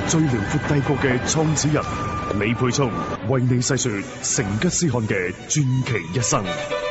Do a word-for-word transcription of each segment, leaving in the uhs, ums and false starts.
最遼闊帝國嘅創始人李沛聰為你細說成吉思汗嘅傳奇一生。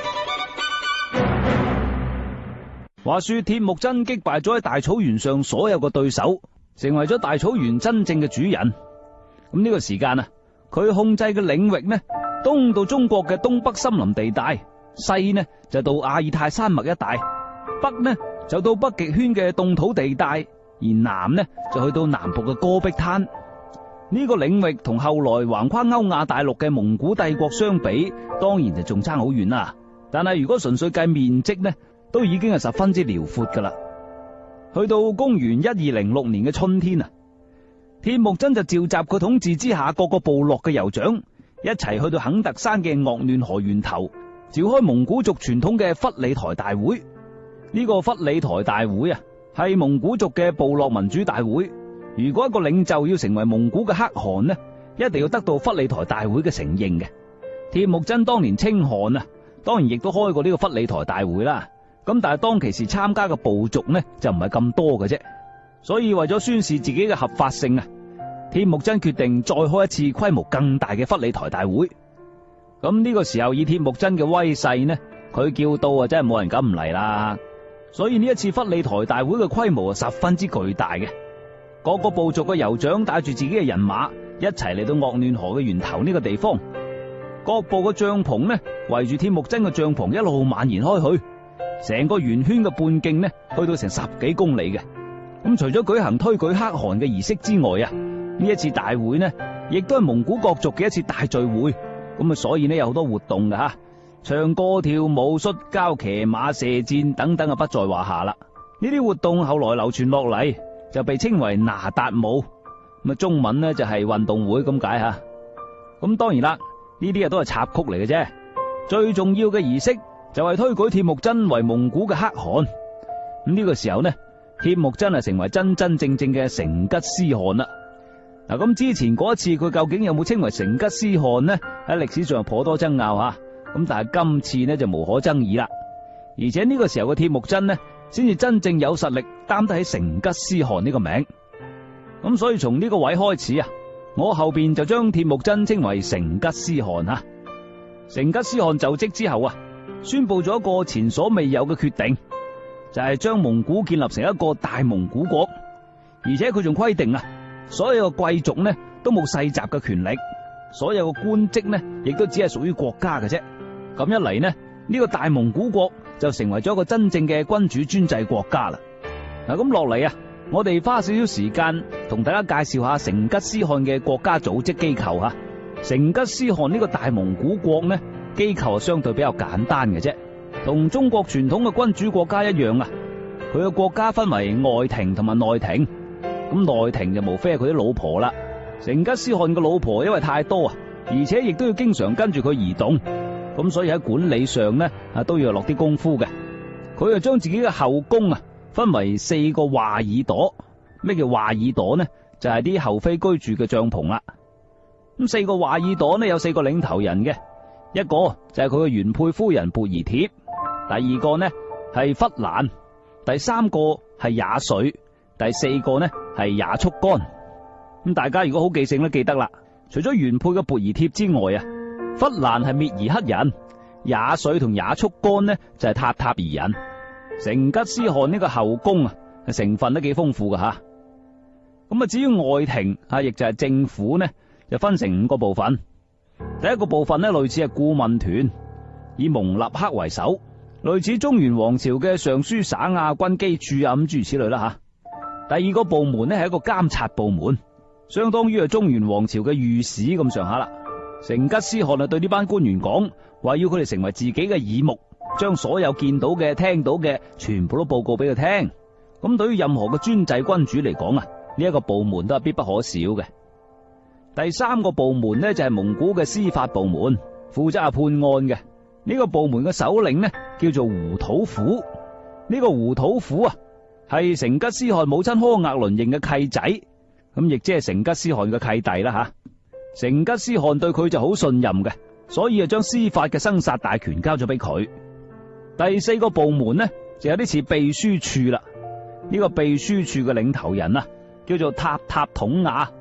話說鐵木真擊敗咗喺大草原上所有嘅對手，成為咗大草原真正嘅主人。咁呢個時間啊，佢控制嘅領域呢，東到中國嘅東北森林地帶，西呢就到阿爾泰山脈一帶，北呢就到北極圈嘅凍土地帶，而南呢就去到南部嘅戈壁灘。呢個領域同後來橫跨歐亞大陸嘅蒙古帝國相比，當然就仲差好遠啦。但係如果純粹計面積呢，都已經係十分之遼闊噶啦。去到公元一二零六年嘅春天啊，鐵木真就召集佢統治之下各個部落嘅酋長，一齊去到肯特山嘅鄂嫩河源頭，召開蒙古族傳統嘅忽里台大會。呢個忽里台大會啊，係蒙古族嘅部落民主大會。如果一個領袖要成為蒙古嘅可汗呢，一定要得到忽里台大會嘅承認嘅。鐵木真當年稱汗啊，當然亦都開過呢個忽里台大會啦。咁但係當其時參加嘅部族呢，就唔係咁多嘅啫。所以為咗宣示自己嘅合法性啊，鐵木真決定再開一次規模更大嘅忽里台大會。咁呢個時候以鐵木真嘅威勢呢，佢叫到啊真係冇人敢唔嚟啦。所以呢一次忽里台大會嘅規模啊十分之巨大嘅。各個部族嘅酋長帶住自己嘅人馬一齊嚟到鄂嫩河嘅源頭呢個地方，各部嘅帳篷呢圍住鐵木真嘅帳篷一路蔓延開去，成個圓圈嘅半徑呢去到成十幾公里嘅。咁除咗舉行推舉可汗嘅儀式之外啊，呢一次大會呢亦都係蒙古各族嘅一次大聚會。咁啊，所以呢有好多活動㗎吓，唱歌跳舞摔跤騎馬射箭等等啊不在話下啦。呢啲活動後來流傳落嚟，就被稱為那達舞，咁啊中文呢就係運動會咁解吓。咁當然啦，呢啲啊都係插曲嚟嘅啫。最重要嘅儀式就係推舉鐵木真為蒙古嘅可汗。咁呢個時候呢，鐵木真係成為真真正正嘅成吉思汗啦。嗱，咁之前嗰一次佢究竟有冇稱為成吉思汗呢？喺歷史上頗多爭拗吓。咁但係今次呢就無可爭議啦。而且呢個時候嘅鐵木真呢，先至真正有實力擔得起成吉思汗呢個名。咁所以從呢個位開始啊，我後邊就將鐵木真稱為成吉思汗吓。成吉思汗就職之後啊，宣布咗一個前所未有嘅決定，就係將蒙古建立成一個大蒙古國。而且佢仲規定啊，所有嘅貴族呢都冇世襲嘅權力，所有嘅官職呢亦都只係屬於國家嘅啫。咁一嚟呢，呢個大蒙古國就成為咗一個真正嘅君主專制國家啦。嗱，咁落嚟啊，我哋花少少時間同大家介紹下成吉思汗嘅國家組織機構吓。成吉思汗呢個大蒙古國呢，機構相對比較簡單嘅啫，同中國傳統嘅君主國家一樣啊。佢嘅國家分為外廷同埋內廷。咁內廷就無非係佢啲老婆啦。成吉思汗嘅老婆因為太多啊，而且亦都要經常跟住佢移動，咁所以喺管理上呢啊都要落啲功夫嘅。佢就將自己嘅後宮啊分為四個華爾朵。咩叫華爾朵呢？就係啲后妃居住嘅帳篷啦。咁四個華爾朵呢有四個領頭人嘅，一個就係佢嘅原配夫人勃兒帖，第二個呢係忽蘭，第三個係也遂，第四個呢係也速干。咁大家如果好記性都記得啦，除咗原配嘅勃兒帖之外啊，忽蘭係蔑兒克人，也遂同也速干呢就係塔塔兒人。成吉思汗呢個後宮啊，成分都幾豐富噶吓。咁啊，至於外廷啊，亦就係政府呢，就分成五個部分。第一個部分呢，類似係顧問團，以蒙立克為首，類似中原王朝嘅尚書省啊、軍機處啊咁諸如此類啦吓。第二個部門呢，係一個監察部門，相當於係中原王朝嘅御史咁上下啦。成吉思汗啊對呢班官員講，話要佢哋成為自己嘅耳目，將所有見到嘅、聽到嘅全部都報告俾佢聽。咁對於任何嘅專制君主嚟講啊，呢一個部門都係必不可少嘅。第三個部門呢，就係蒙古嘅司法部門，負責係判案嘅。呢個部門嘅首領呢，叫做胡土虎。呢個胡土虎啊係成吉思汗母親柯額倫認嘅契仔，咁亦即係成吉思汗嘅契弟啦吓。成吉思汗對佢就好信任嘅，所以就將司法嘅生殺大權交咗俾佢。第四個部門呢，就有啲似秘書處啦。呢個秘書處嘅領頭人啊，叫做塔塔統雅。